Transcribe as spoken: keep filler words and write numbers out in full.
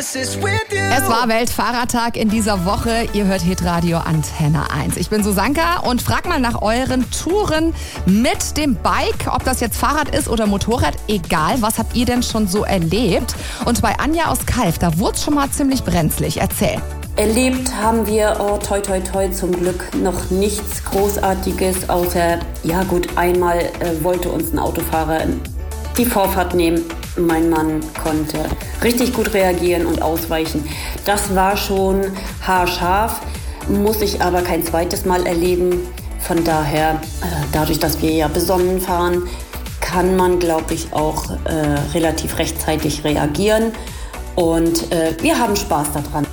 Es war Weltfahrradtag in dieser Woche. Ihr hört Hitradio Antenne eins. Ich bin Susanka und frag mal nach euren Touren mit dem Bike. Ob das jetzt Fahrrad ist oder Motorrad, egal. Was habt ihr denn schon so erlebt? Und bei Anja aus Kalf, da wurde es schon mal ziemlich brenzlig. Erzähl. Erlebt haben wir, oh toi toi toi, zum Glück noch nichts Großartiges, außer, ja gut, einmal äh, wollte uns ein Autofahrer die Vorfahrt nehmen. Mein Mann konnte richtig gut reagieren und ausweichen. Das war schon haarscharf, muss ich aber kein zweites Mal erleben. Von daher, äh, dadurch, dass wir ja besonnen fahren, kann man, glaube ich, auch äh, relativ rechtzeitig reagieren. Und äh, wir haben Spaß daran.